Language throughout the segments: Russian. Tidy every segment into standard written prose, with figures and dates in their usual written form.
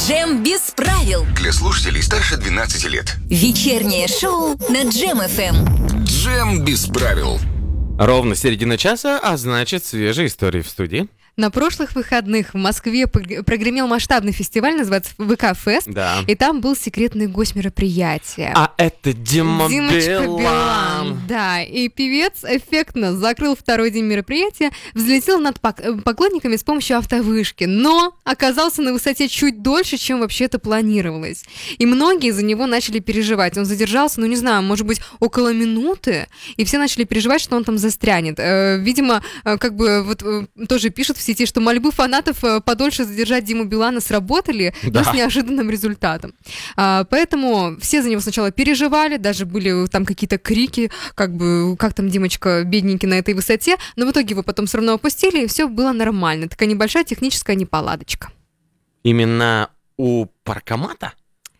Джем без правил. Для слушателей старше 12 лет. Вечернее шоу на Джем ФМ. Джем без правил. Ровно середина часа, а значит, свежие истории в студии. На прошлых выходных в Москве прогремел масштабный фестиваль, называется ВК-фест, Да. и там был секретный гость мероприятия. А это Дима Димочка Билан. Да, и певец эффектно закрыл второй день мероприятия, взлетел над поклонниками с помощью автовышки, но оказался на высоте чуть дольше, чем вообще-то планировалось. И многие за него начали переживать. Он задержался, не знаю, может быть, около минуты, и все начали переживать, что он там застрянет. Видимо, тоже пишут в сети, что мольбы фанатов подольше задержать Диму Билана сработали, но с неожиданным результатом. Поэтому все за него сначала переживали, даже были там какие-то крики, как там Димочка бедненький на этой высоте, но в итоге его потом все равно опустили, и все было нормально. Такая небольшая техническая неполадочка. Именно у паркомата?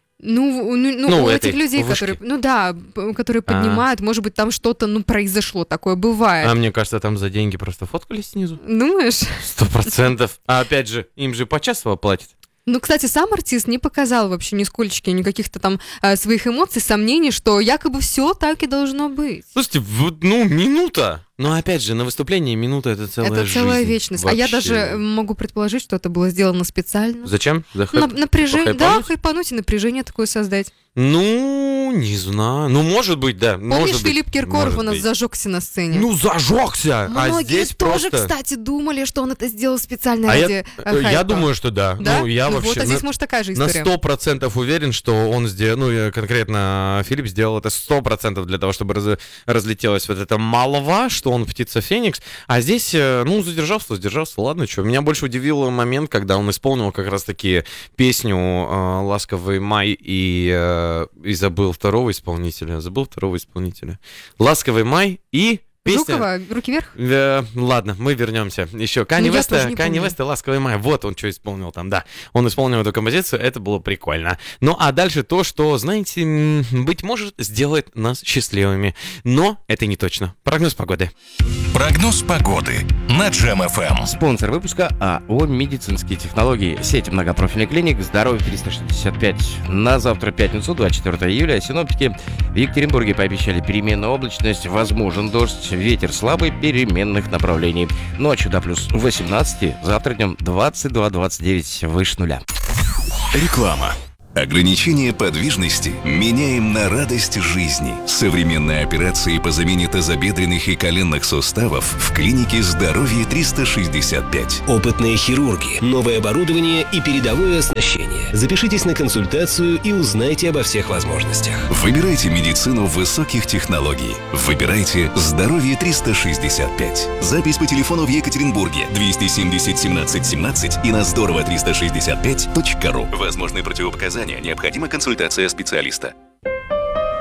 У этих людей, вышки. которые поднимают, может быть, там что-то, произошло, такое бывает. А мне кажется, там за деньги просто фоткались снизу. Думаешь? 100%. А опять же, им же почасово платят. Кстати, сам артист не показал вообще нисколько никаких-то там своих эмоций, сомнений, что якобы все так и должно быть. Слушайте, минута. Но опять же, на выступлении минута — это целая жизнь. Это целая вечность. Вообще. А я даже могу предположить, что это было сделано специально. Зачем? Напряжение, да, хайпануть и напряжение такое создать. Не знаю. Может быть, да. Помнишь, Филипп Киркоров у нас зажегся на сцене? Зажегся! Многие здесь тоже, просто... кстати, думали, что он это сделал специально ради хайпа. Я думаю, что да. Да? Вообще здесь, может, такая же история. На 100% уверен, что он сделал, конкретно Филипп сделал это 100% для того, чтобы разлетелась вот эта молва, что он птица Феникс. А здесь, задержался, ладно, что. Меня больше удивил момент, когда он исполнил как раз-таки песню «Ласковый май» и забыл второго исполнителя. «Ласковый май» и... Песня... Жукова, руки вверх? Ладно, мы вернемся. Еще Канье Вест и «Ласковый май». Вот он что исполнил там, да. Он исполнил эту композицию, это было прикольно. А дальше то, что, знаете, быть может, сделает нас счастливыми. Но это не точно. Прогноз погоды. Прогноз погоды на Джем ФМ. Спонсор выпуска АО «Медицинские технологии». Сеть многопрофильных клиник «Здоровье 365». На завтра, пятницу, 24 июля, синоптики в Екатеринбурге пообещали переменную облачность, возможен дождь, ветер слабый переменных направлений. Ночью до плюс 18, завтра днем 22-29, выше нуля. Реклама. Ограничение подвижности меняем на радость жизни. Современные операции по замене тазобедренных и коленных суставов в клинике «Здоровье 365». Опытные хирурги, новое оборудование и передовое оснащение. Запишитесь на консультацию и узнайте обо всех возможностях. Выбирайте медицину высоких технологий. Выбирайте «Здоровье 365». Запись по телефону в Екатеринбурге 270 17 17 и на здорово365.ру. Возможны противопоказания. Необходима консультация специалиста.